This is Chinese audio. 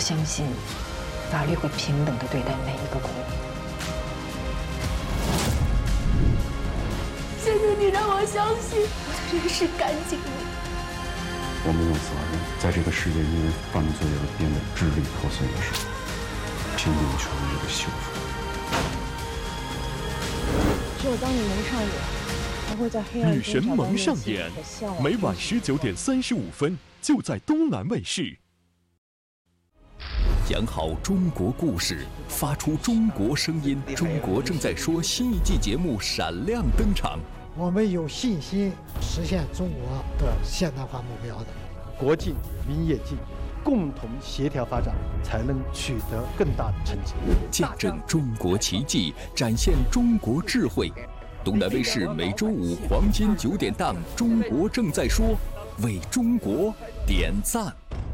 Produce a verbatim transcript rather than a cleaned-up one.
相信法律会平等地对待每一个公民。 谢谢你让我相信我的人是干净的。 我们有责任在这个世界因为犯罪而变得支离破碎的时候，拼命全力的修复。 只有当你蒙上眼，才会在黑暗中女神蒙上眼，每晚十九点三十五分，就在东南卫视。 讲好中国故事，发出中国声音。中国正在说新一季节目闪亮登场。 我们有信心实现中国的现代化目标的。 国进民也进，共同协调发展，才能取得更大的成绩。 见证中国奇迹，展现中国智慧。东南卫视每周五黄金九点档《中国正在说》，为中国点赞。